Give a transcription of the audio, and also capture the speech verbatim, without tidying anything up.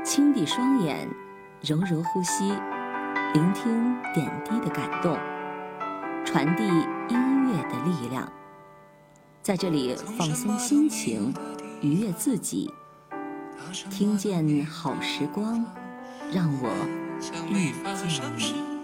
轻闭双眼，柔柔呼吸，聆听点滴的感动，传递音乐的力量。在这里放松心情，愉悦自己，听见好时光，让我遇见你。